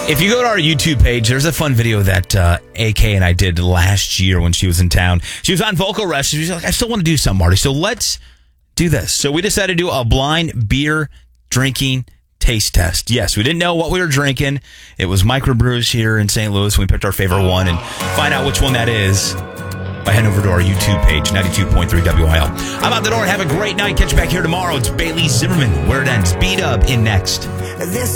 If you go to our YouTube page, there's a fun video that AK and I did last year when she was in town. She was on Vocal Rest. She was like, I still want to do something, Marty. So let's do this. So we decided to do a blind beer drinking taste test. Yes, we didn't know what we were drinking. It was microbrews here in St. Louis. We picked our favorite one and find out which one that is by heading over to our YouTube page, 92.3 WIL. I'm out the door. Have a great night. Catch you back here tomorrow. It's Bailey Zimmerman. Where it ends. B-Dub in next.